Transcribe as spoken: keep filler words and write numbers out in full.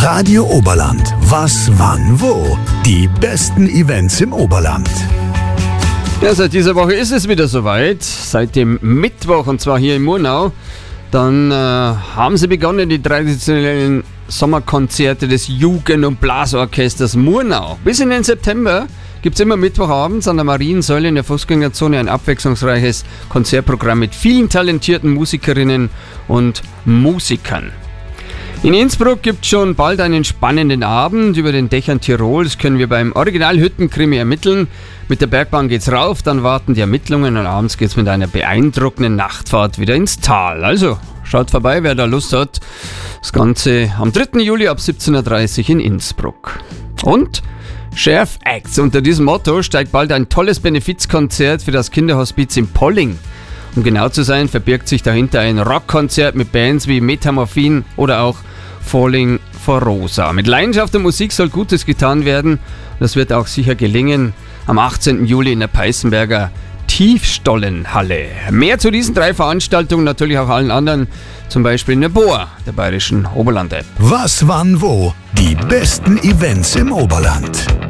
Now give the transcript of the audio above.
Radio Oberland. Was, wann, wo? Die besten Events im Oberland. Ja, seit dieser Woche ist es wieder soweit. Seit dem Mittwoch, und zwar hier in Murnau. Dann äh, haben sie begonnen, die traditionellen Sommerkonzerte des Jugend- und Blasorchesters Murnau. Bis in den September gibt es immer mittwochabends an der Mariensäule in der Fußgängerzone ein abwechslungsreiches Konzertprogramm mit vielen talentierten Musikerinnen und Musikern. In Innsbruck gibt es schon bald einen spannenden Abend über den Dächern Tirols. Das können wir beim Original-Hüttenkrimi ermitteln. Mit der Bergbahn geht's rauf, dann warten die Ermittlungen und abends geht's mit einer beeindruckenden Nachtfahrt wieder ins Tal. Also schaut vorbei, wer da Lust hat. Das Ganze am dritten Juli ab siebzehn Uhr dreißig in Innsbruck. Und Sheriff Acts. Unter diesem Motto steigt bald ein tolles Benefizkonzert für das Kinderhospiz in Polling. Um genau zu sein, verbirgt sich dahinter ein Rockkonzert mit Bands wie Metamorphin oder auch Falling for Rosa. Mit Leidenschaft und Musik soll Gutes getan werden. Das wird auch sicher gelingen am achtzehnten Juli in der Peißenberger Tiefstollenhalle. Mehr zu diesen drei Veranstaltungen, natürlich auch allen anderen, zum Beispiel in der B O A, der Bayerischen Oberland-App. Was, wann, wo? Die besten Events im Oberland.